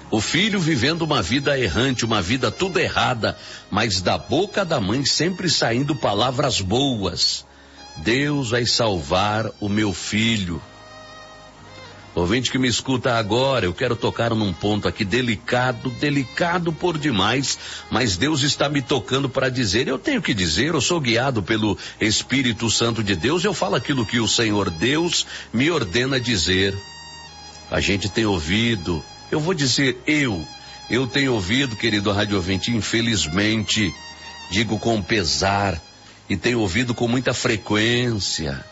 O filho vivendo uma vida errante, uma vida tudo errada, mas da boca da mãe sempre saindo palavras boas. Deus vai salvar o meu filho. Ouvinte que me escuta agora, eu quero tocar num ponto aqui delicado por demais, mas Deus está me tocando para dizer, eu tenho que dizer, eu sou guiado pelo Espírito Santo de Deus, eu falo aquilo que o Senhor Deus me ordena dizer. A gente tem ouvido, eu vou dizer eu tenho ouvido, querido rádio ouvinte, infelizmente, digo com pesar, e tenho ouvido com muita frequência,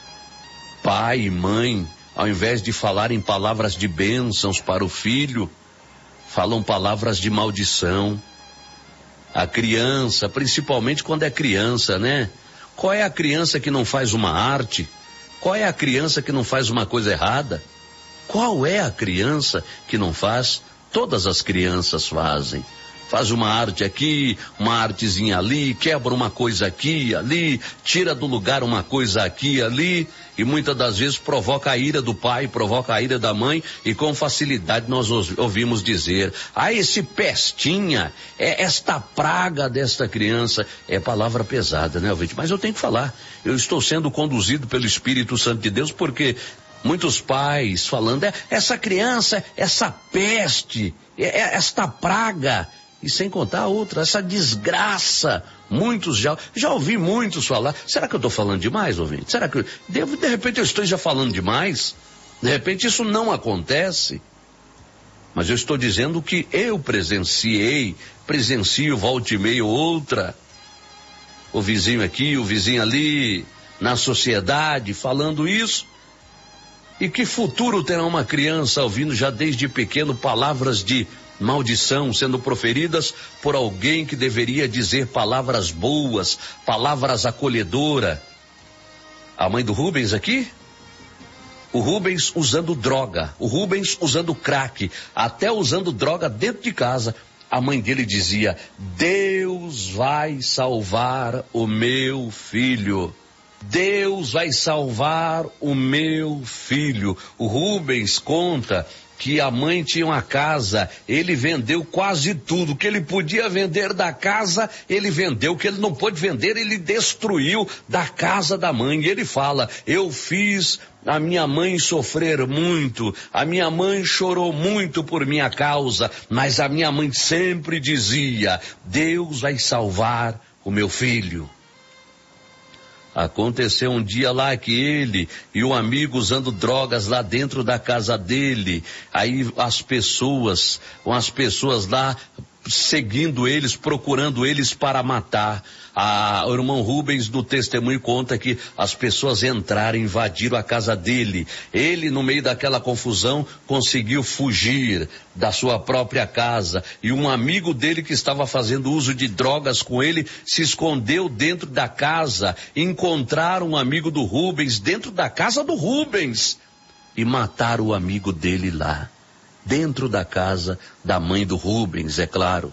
pai e mãe, ao invés de falarem palavras de bênçãos para o filho, falam palavras de maldição. A criança, principalmente quando é criança, né? Qual é a criança que não faz uma arte? Qual é a criança que não faz uma coisa errada? Qual é a criança que não faz? Todas as crianças fazem. Faz uma arte aqui, uma artezinha ali, quebra uma coisa aqui, ali, tira do lugar uma coisa aqui, ali, e muitas das vezes provoca a ira do pai, provoca a ira da mãe, e com facilidade nós ouvimos dizer, esse pestinha, esta praga desta criança, é palavra pesada, né, ouvinte? Mas eu tenho que falar, eu estou sendo conduzido pelo Espírito Santo de Deus, porque muitos pais falando, essa criança, essa peste, esta praga, e sem contar a outra, essa desgraça. Muitos já ouvi muitos falar. Será que eu estou falando demais, ouvinte? Será que de repente eu esteja falando demais? De repente isso não acontece. Mas eu estou dizendo que eu presencio volta e meia outra. O vizinho aqui, o vizinho ali, na sociedade, falando isso. E que futuro terá uma criança ouvindo já desde pequeno palavras de maldição sendo proferidas por alguém que deveria dizer palavras boas, palavras acolhedoras? A mãe do Rubens aqui? O Rubens usando droga, o Rubens usando crack, até usando droga dentro de casa. A mãe dele dizia, Deus vai salvar o meu filho. Deus vai salvar o meu filho. O Rubens conta que a mãe tinha uma casa, ele vendeu quase tudo, que ele podia vender da casa, ele vendeu, que ele não pôde vender, ele destruiu da casa da mãe. E ele fala, eu fiz a minha mãe sofrer muito, a minha mãe chorou muito por minha causa, mas a minha mãe sempre dizia, Deus vai salvar o meu filho. Aconteceu um dia lá que ele e um amigo usando drogas lá dentro da casa dele, aí umas pessoas lá seguindo eles, procurando eles para matar. O irmão Rubens do testemunho conta que as pessoas entraram, invadiram a casa dele. Ele, no meio daquela confusão, conseguiu fugir da sua própria casa. E um amigo dele que estava fazendo uso de drogas com ele se escondeu dentro da casa. Encontraram um amigo do Rubens dentro da casa do Rubens e mataram o amigo dele lá, dentro da casa da mãe do Rubens, é claro.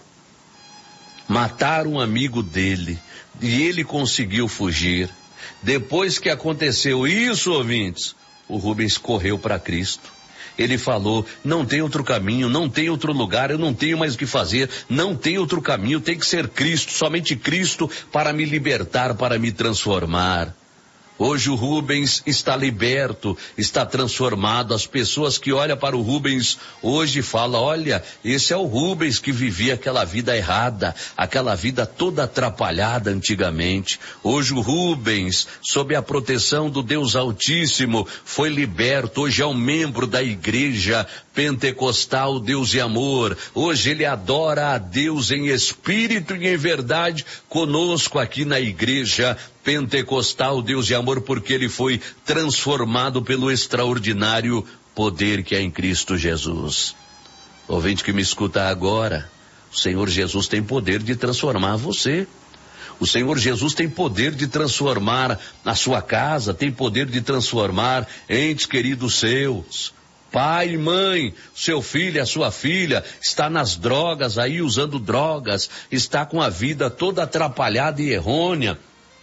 Mataram um amigo dele e ele conseguiu fugir. Depois que aconteceu isso, ouvintes, o Rubens correu para Cristo. Ele falou, não tem outro caminho, não tem outro lugar, eu não tenho mais o que fazer, não tem outro caminho, tem que ser Cristo, somente Cristo para me libertar, para me transformar. Hoje o Rubens está liberto, está transformado. As pessoas que olham para o Rubens hoje falam, olha, esse é o Rubens que vivia aquela vida errada, aquela vida toda atrapalhada antigamente. Hoje o Rubens, sob a proteção do Deus Altíssimo, foi liberto. Hoje é um membro da igreja pentecostal Deus e Amor. Hoje ele adora a Deus em espírito e em verdade conosco aqui na igreja pentecostal Deus e Amor, porque ele foi transformado pelo extraordinário poder que é em Cristo Jesus. Ouvinte que me escuta agora, o Senhor Jesus tem poder de transformar você. O Senhor Jesus tem poder de transformar a sua casa, tem poder de transformar entes queridos seus. Pai e mãe, seu filho, a sua filha, está nas drogas aí, usando drogas, está com a vida toda atrapalhada e errônea.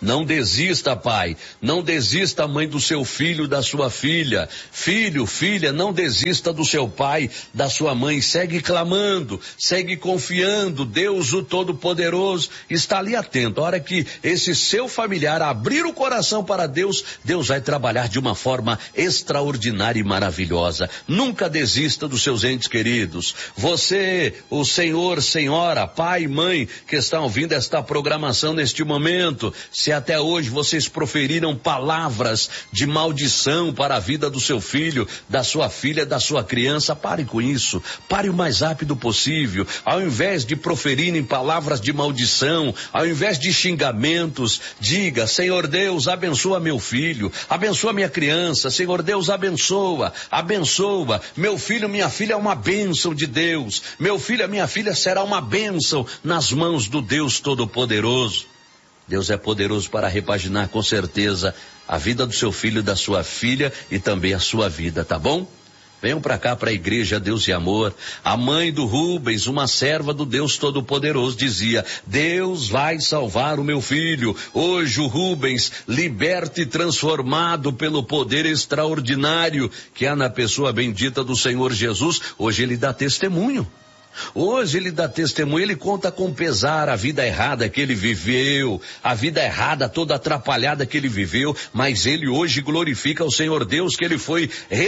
Não desista, pai. Não desista, mãe, do seu filho, da sua filha. Filho, filha, não desista do seu pai, da sua mãe. Segue clamando, segue confiando. Deus, o Todo-Poderoso, está ali atento. A hora que esse seu familiar abrir o coração para Deus, Deus vai trabalhar de uma forma extraordinária e maravilhosa. Nunca desista dos seus entes queridos. Você, o senhor, senhora, pai, mãe, que estão ouvindo esta programação neste momento, se até hoje vocês proferiram palavras de maldição para a vida do seu filho, da sua filha, da sua criança, pare com isso. Pare o mais rápido possível. Ao invés de proferirem palavras de maldição, ao invés de xingamentos, diga: Senhor Deus, abençoa meu filho, abençoa minha criança. Senhor Deus, abençoa, abençoa. Meu filho, minha filha é uma bênção de Deus. Meu filho, minha filha será uma bênção nas mãos do Deus Todo-Poderoso. Deus é poderoso para repaginar com certeza a vida do seu filho, da sua filha e também a sua vida, tá bom? Venham para cá, para a igreja Deus e Amor. A mãe do Rubens, uma serva do Deus Todo-Poderoso, dizia: Deus vai salvar o meu filho. Hoje o Rubens, liberto e transformado pelo poder extraordinário que há na pessoa bendita do Senhor Jesus, hoje ele dá testemunho. Hoje ele dá testemunho, ele conta com pesar a vida errada que ele viveu, a vida errada toda atrapalhada que ele viveu, mas ele hoje glorifica o Senhor Deus que ele foi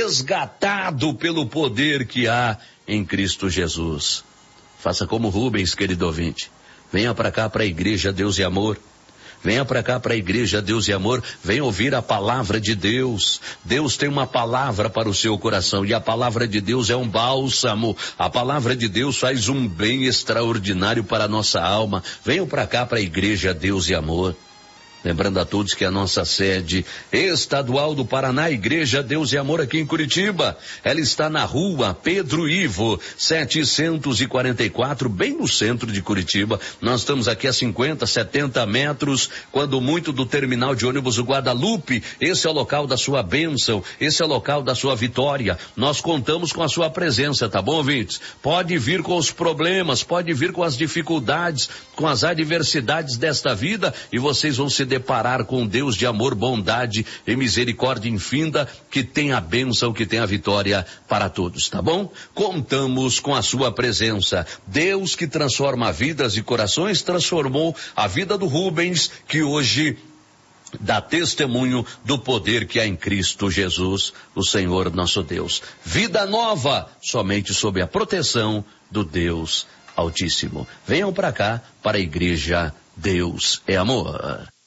resgatado pelo poder que há em Cristo Jesus. Faça como Rubens, querido ouvinte. Venha para cá, para a igreja Deus e Amor. Venha para cá, para a igreja Deus e Amor, venha ouvir a palavra de Deus. Deus tem uma palavra para o seu coração e a palavra de Deus é um bálsamo. A palavra de Deus faz um bem extraordinário para a nossa alma. Venham para cá, para a igreja Deus e Amor. Lembrando a todos que a nossa sede estadual do Paraná, Igreja Deus e Amor aqui em Curitiba, ela está na rua Pedro Ivo, 744, bem no centro de Curitiba. Nós estamos aqui a 50, 70 metros, quando muito, do terminal de ônibus do Guadalupe. Esse é o local da sua bênção, esse é o local da sua vitória. Nós contamos com a sua presença, tá bom, ouvintes? Pode vir com os problemas, pode vir com as dificuldades, com as adversidades desta vida, e vocês vão se deparar com Deus de amor, bondade e misericórdia infinda, que tem a bênção, que tem a vitória para todos, tá bom? Contamos com a sua presença. Deus que transforma vidas e corações, transformou a vida do Rubens, que hoje dá testemunho do poder que há em Cristo Jesus, o Senhor nosso Deus. Vida nova, somente sob a proteção do Deus Altíssimo. Venham para cá, para a igreja Deus é Amor.